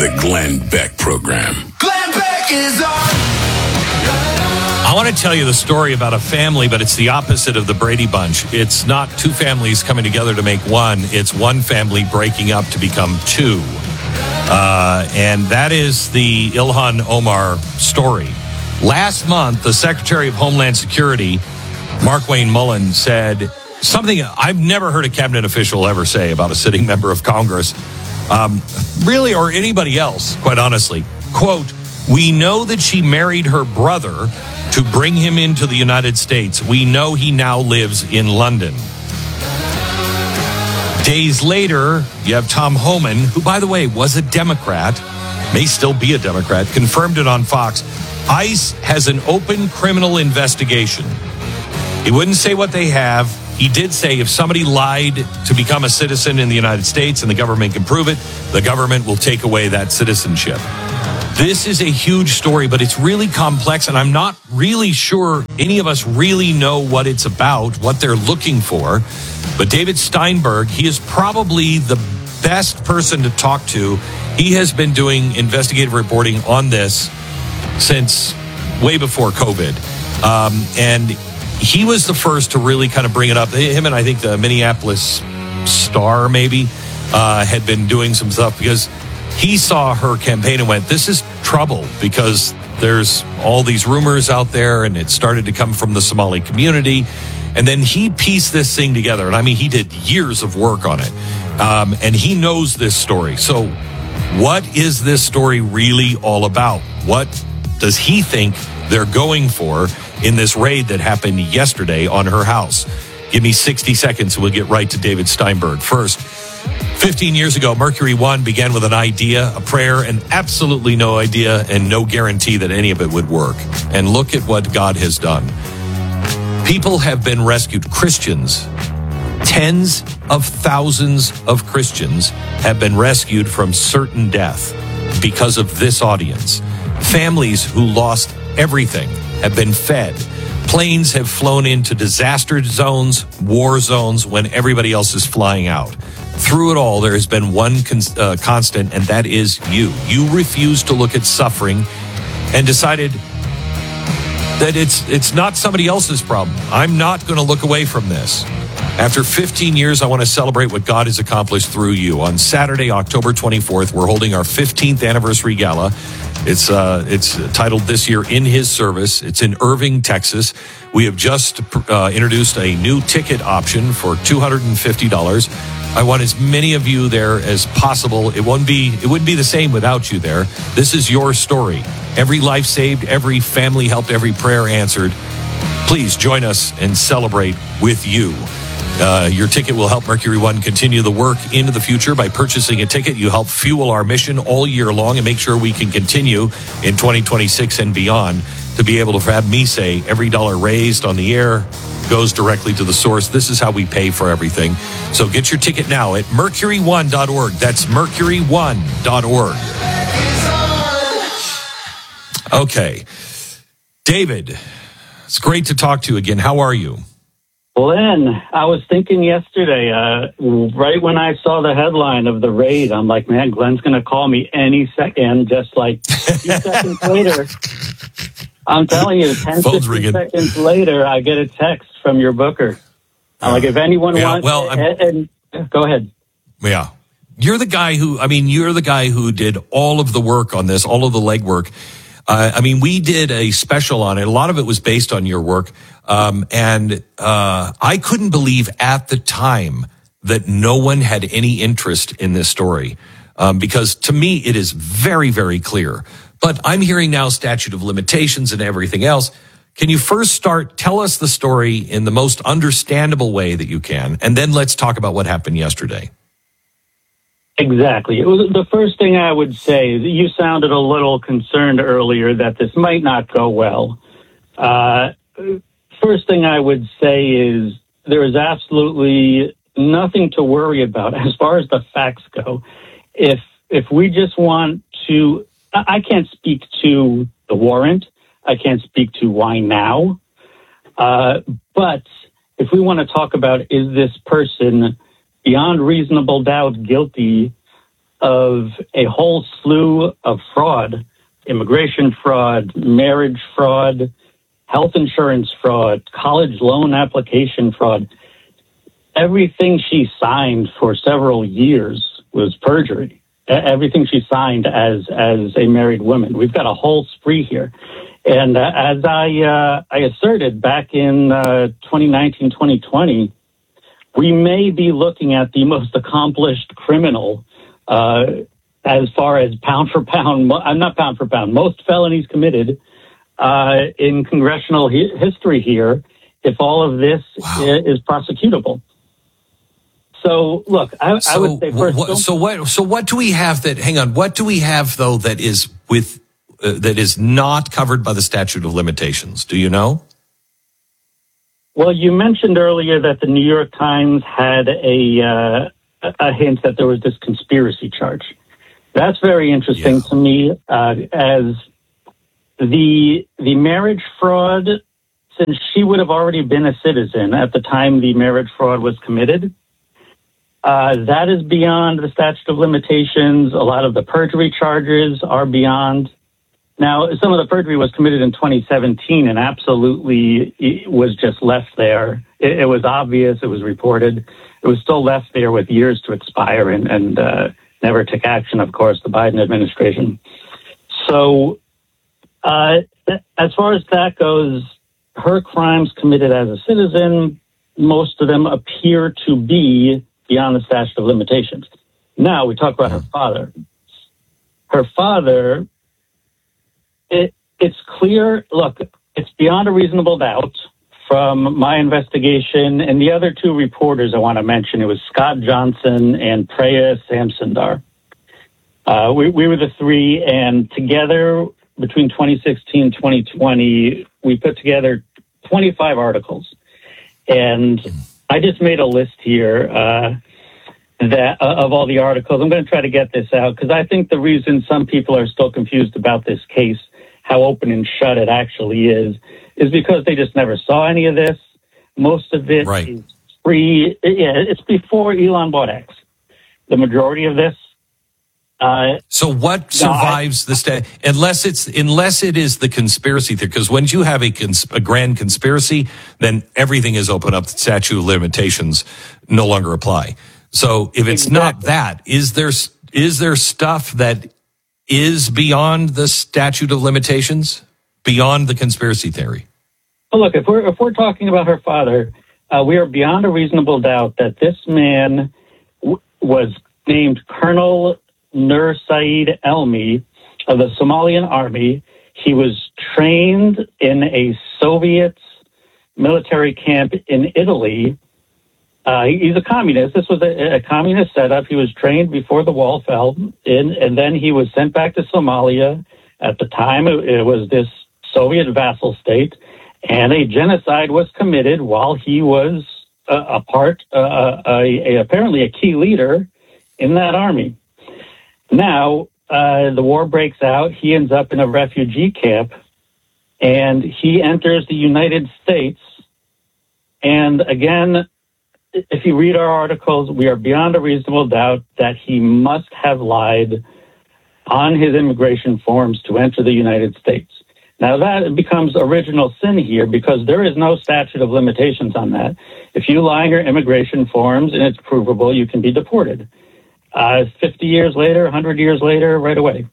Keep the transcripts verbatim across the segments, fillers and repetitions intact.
The Glenn Beck Program. Glenn Beck is on. I want to tell you the story about a family, but it's the opposite of the Brady Bunch. It's not two families coming together to make one. It's one family breaking up to become two. Uh, and that is the Ilhan Omar story. Last month, the Secretary of Homeland Security, Markwayne Mullin, said something I've never heard a cabinet official ever say about a sitting member of Congress, um, really, or anybody else, quite honestly. Quote, "We know that she married her brother to bring him into the United States. We know he now lives in London." Days later, you have Tom Homan, who, by the way, was a Democrat, may still be a Democrat, confirmed it on Fox. ICE has an open criminal investigation. He wouldn't say what they have. He did say if somebody lied to become a citizen in the United States and the government can prove it, the government will take away that citizenship. This is a huge story, but it's really complex, and I'm not really sure any of us really know what it's about, what they're looking for. But David Steinberg, he is probably the best person to talk to. He has been doing investigative reporting on this since way before COVID. Um, and he was the first to really kind of bring it up. Him and I think the Minneapolis Star maybe uh, had been doing some stuff because he saw her campaign and went, this is trouble because there's all these rumors out there and it started to come from the Somali community. And then he pieced this thing together. And I mean, he did years of work on it. Um, and he knows this story. So what is this story really all about? What does he think they're going for in this raid that happened yesterday on her house? Give me sixty seconds and we'll get right to David Steinberg. First, fifteen years ago, Mercury One began with an idea, a prayer, and absolutely no idea and no guarantee that any of it would work. And look at what God has done. People have been rescued. Christians, tens of thousands of Christians have been rescued from certain death because of this audience. Families who lost everything have been fed. Planes have flown into disaster zones, war zones, when everybody else is flying out. Through it all, there has been one con- uh, constant, and that is you. You refused to look at suffering and decided that it's it's not somebody else's problem. I'm not going to look away from this. After fifteen years, I want to celebrate what God has accomplished through you. On Saturday, October twenty-fourth, we're holding our fifteenth anniversary gala. It's uh, it's titled this year, In His Service. It's in Irving, Texas. We have just uh, introduced a new ticket option for two hundred fifty dollars. I want as many of you there as possible. It won't be, it wouldn't be the same without you there. This is your story. Every life saved, every family helped, every prayer answered. Please join us and celebrate with you. Uh, your ticket will help Mercury One continue the work into the future. By purchasing a ticket, you help fuel our mission all year long and make sure we can continue in twenty twenty-six and beyond to be able to have me say every dollar raised on the air goes directly to the source. This is how we pay for everything. So get your ticket now at mercury one dot org. That's mercury one dot org. Okay. David, it's great to talk to you again. How are you? Glenn, I was thinking yesterday, uh, right when I saw the headline of the raid, I'm like, man, Glenn's going to call me any second, just like a few seconds later. I'm telling you, ten, fifteen seconds later, I get a text from your booker. I'm like, if anyone yeah, wants... Well, and, and, go ahead. Yeah. You're the guy who, I mean, you're the guy who did all of the work on this, all of the legwork. Uh, I mean, we did a special on it. A lot of it was based on your work. Um, and uh, I couldn't believe at the time that no one had any interest in this story. Um, because to me, it is very, very clear. But I'm hearing now statute of limitations and everything else. Can you first start, tell us the story in the most understandable way that you can, and then let's talk about what happened yesterday. Exactly. It was the first thing I would say is you sounded a little concerned earlier that this might not go well. Uh, first thing I would say is there is absolutely nothing to worry about as far as the facts go. If if we just want to, I can't speak to the warrant. I can't speak to why now. Uh, but if we want to talk about, is this person beyond reasonable doubt guilty of a whole slew of fraud, immigration fraud, marriage fraud, health insurance fraud, college loan application fraud. Everything she signed for several years was perjury. Everything she signed as as a married woman. We've got a whole spree here. And uh, as I uh, I asserted back in uh, twenty nineteen, twenty twenty, we may be looking at the most accomplished criminal uh, as far as pound for pound. I'm not pound for pound. Most felonies committed uh, in congressional hi- history here, if all of this wow. is prosecutable. So, look, I, so, I would say first. What, so what? So what do we have that? Hang on. What do we have though that is with uh, that is not covered by the statute of limitations? Do you know? Well, you mentioned earlier that the New York Times had a uh, a hint that there was this conspiracy charge. That's very interesting yeah. to me, uh, as the the marriage fraud. Since she would have already been a citizen at the time the marriage fraud was committed. Uh, that is beyond the statute of limitations. A lot of the perjury charges are beyond. Now, some of the perjury was committed in twenty seventeen and absolutely was just left there. It, it was obvious. It was reported. It was still left there with years to expire and, and uh, never took action, of course, the Biden administration. So uh, th- as far as that goes, her crimes committed as a citizen, most of them appear to be beyond the statute of limitations. Now we talk about her father. Her father, it, it's clear, look, it's beyond a reasonable doubt from my investigation and the other two reporters I want to mention. It was Scott Johnson and Preya Samsundar. Uh, we, we were the three, and together between twenty sixteen and twenty twenty, we put together twenty-five articles. And I just made a list here uh, that uh, of all the articles. I'm going to try to get this out because I think the reason some people are still confused about this case, how open and shut it actually is, is because they just never saw any of this. Most of it right. is pre, yeah, it's before Elon bought X. The majority of this. Uh, so what survives no, I, the stat? Unless it's unless it is the conspiracy theory, because when you have a, cons- a grand conspiracy, then everything is open up. The statute of limitations no longer apply. So if it's exactly. not that, is there is there stuff that is beyond the statute of limitations, beyond the conspiracy theory? Well, look, if we're if we're talking about her father, uh, we are beyond a reasonable doubt that this man w- was named Colonel Nur Saeed Elmi of the Somalian army. He was trained in a Soviet military camp in Italy. Uh, he's a communist. This was a, a communist setup. He was trained before the wall fell, in, and then he was sent back to Somalia. At the time, it, it was this Soviet vassal state, and a genocide was committed while he was a, a part, uh, a, a, apparently a key leader in that army. Now, uh, the war breaks out. He ends up in a refugee camp, and he enters the United States. And again, if you read our articles, we are beyond a reasonable doubt that he must have lied on his immigration forms to enter the United States. Now, that becomes original sin here because there is no statute of limitations on that. If you lie on your immigration forms and it's provable, you can be deported. Uh, fifty years later, one hundred years later, right away.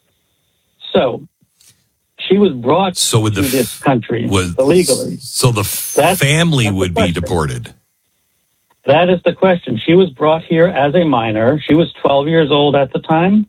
So she was brought so would to the, this country was, illegally. So the that's, family that's would the be deported. That is the question. She was brought here as a minor. She was twelve years old at the time.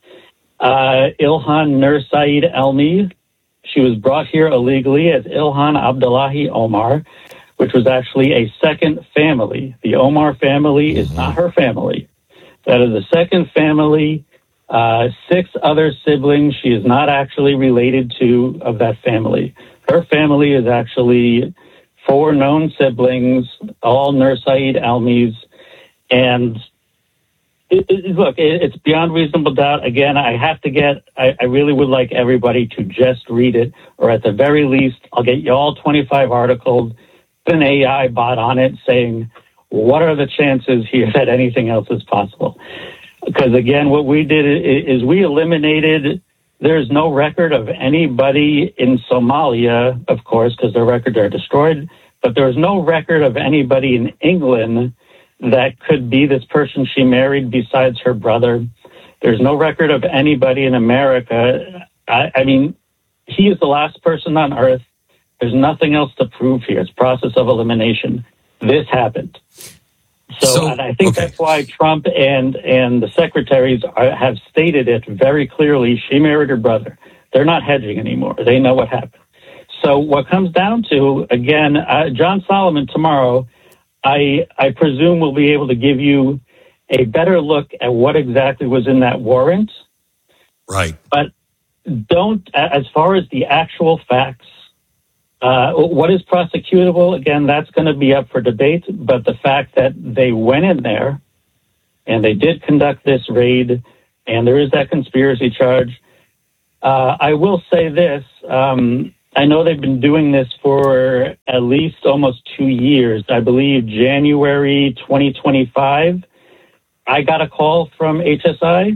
Uh, Ilhan Nur Saeed Elmi. She was brought here illegally as Ilhan Abdullahi Omar, which was actually a second family. The Omar family is not her family. That is a second family, uh, six other siblings she is not actually related to of that family. Her family is actually four known siblings, all Nur Saeed Elmis. And it, it, look, it, it's beyond reasonable doubt. Again, I have to get, I, I really would like everybody to just read it, or at the very least, I'll get you all twenty-five articles, put an A I bot on it saying, what are the chances here that anything else is possible? Because, again, what we did is we eliminated, there's no record of anybody in Somalia, of course, because their records are destroyed, but there's no record of anybody in England that could be this person she married besides her brother. There's no record of anybody in America. I, I mean, he is the last person on Earth. There's nothing else to prove here. It's process of elimination. This happened. So, so and I think okay. that's why Trump and, and the secretaries are, have stated it very clearly. She married her brother. They're not hedging anymore. They know what happened. So what comes down to, again, uh, John Solomon tomorrow, I, I presume will be able to give you a better look at what exactly was in that warrant. Right. But don't, as far as the actual facts, uh, what is prosecutable, again, that's going to be up for debate. But the fact that they went in there and they did conduct this raid and there is that conspiracy charge, uh, I will say this. Um, I know they've been doing this for at least almost two years. I believe January twenty twenty-five, I got a call from H S I,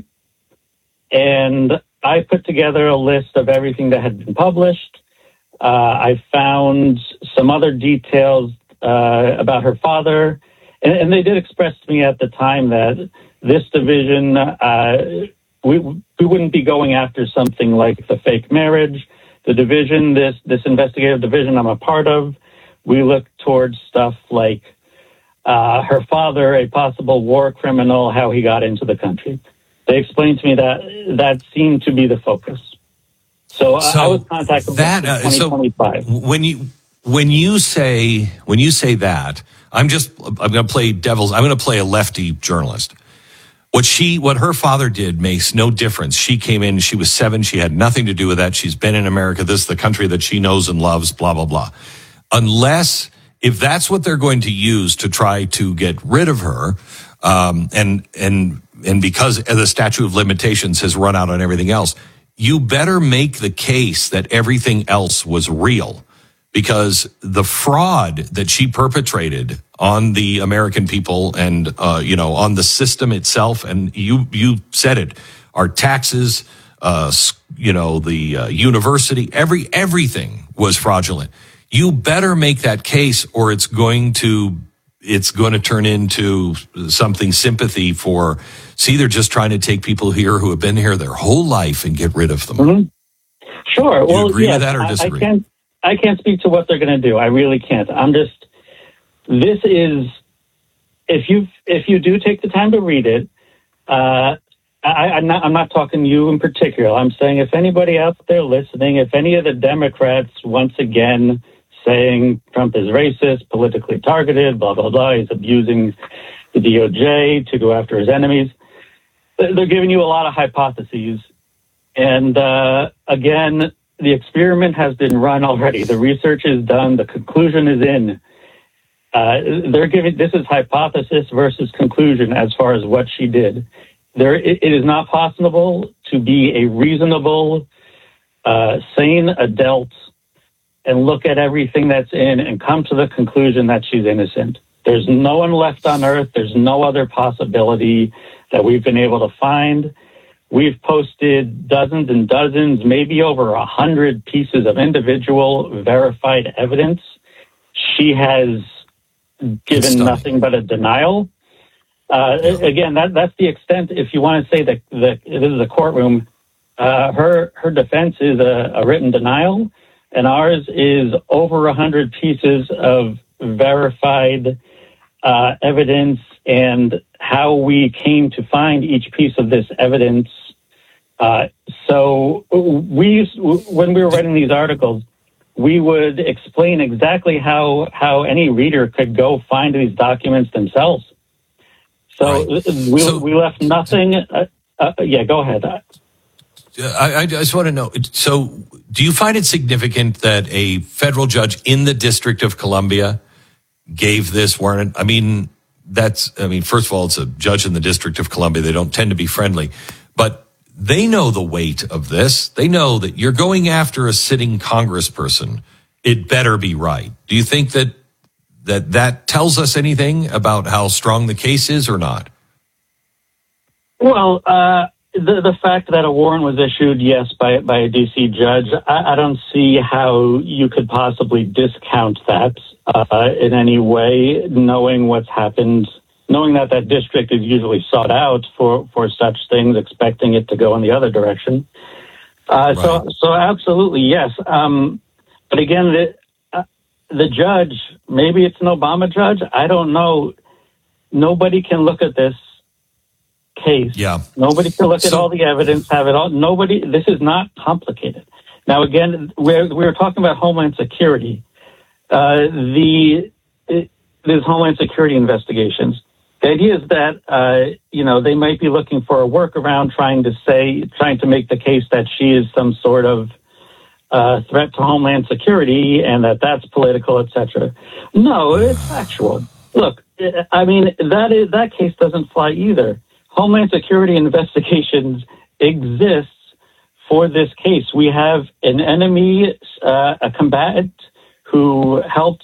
and I put together a list of everything that had been published. Uh, I found some other details uh, about her father, and, and they did express to me at the time that this division, uh, we, we wouldn't be going after something like the fake marriage. The division, this this investigative division I'm a part of, we look towards stuff like uh, her father, a possible war criminal, how he got into the country. They explained to me that that seemed to be the focus. So, so I was contacted that, in uh, twenty twenty-five. So when you when you say when you say that, I'm just I'm going to play devil's. I'm going to play a lefty journalist. What she, what her father did makes no difference. She came in, she was seven, she had nothing to do with that. She's been in America. This is the country that she knows and loves, blah, blah, blah. Unless, if that's what they're going to use to try to get rid of her, um, and, and, and because the statute of limitations has run out on everything else, you better make the case that everything else was real. Because the fraud that she perpetrated on the American people and, uh, you know, on the system itself, and you, you said it, our taxes, uh, you know, the uh, university, every, everything was fraudulent. You better make that case or it's going to, it's going to turn into something sympathy for, see, they're just trying to take people here who have been here their whole life and get rid of them. Mm-hmm. Sure. Do you well, agree yes, with that or disagree? I, I can't, I can't speak to what they're going to do. I really can't. I'm just, this is, if you if you do take the time to read it, uh, I, I'm not I'm not talking to you in particular. I'm saying if anybody out there listening, if any of the Democrats once again saying Trump is racist, politically targeted, blah, blah, blah, he's abusing the D O J to go after his enemies, they're giving you a lot of hypotheses. And uh, again, the experiment has been run already. The research is done. The conclusion is in. Uh, they're giving, this is hypothesis versus conclusion as far as what she did. There, it, it is not possible to be a reasonable, uh, sane adult and look at everything that's in and come to the conclusion that she's innocent. There's no one left on earth. There's no other possibility that we've been able to find. We've posted dozens and dozens, maybe over a hundred pieces of individual verified evidence. She has given nothing but a denial. Uh, again, that, that's the extent. If you want to say that, that this is a courtroom, uh, her her defense is a, a written denial, and ours is over a hundred pieces of verified uh, evidence and how we came to find each piece of this evidence. Uh, so we, when we were writing these articles, we would explain exactly how, how any reader could go find these documents themselves. So, right. we, so we left nothing. Uh, uh, yeah, go ahead. I, I just want to know. So do you find it significant that a federal judge in the District of Columbia gave this warrant? I mean, that's, I mean, first of all, it's a judge in the District of Columbia. They don't tend to be friendly, but they know the weight of this. They know that you're going after a sitting congressperson. It better be right. Do you think that that, that tells us anything about how strong the case is or not? Well, uh, the the fact that a warrant was issued, yes, by by a D C judge, I, I don't see how you could possibly discount that uh, in any way, knowing what's happened, knowing that that district is usually sought out for, for such things, expecting it to go in the other direction. Uh, right. So, so absolutely, yes. Um, but again, the, uh, the judge, maybe it's an Obama judge, I don't know. Nobody can look at this case. Yeah. Nobody can look so, at all the evidence, have it all. Nobody, this is not complicated. Now, again, we're, we're talking about Homeland Security. Uh, the, it, there's Homeland Security investigations. The idea is that, uh, you know, they might be looking for a workaround, trying to say, trying to make the case that she is some sort of uh, threat to Homeland Security and that that's political, et cetera. No, it's factual. Look, I mean, that is, that case doesn't fly either. Homeland Security investigations exists for this case. We have an enemy, uh, a combatant who helped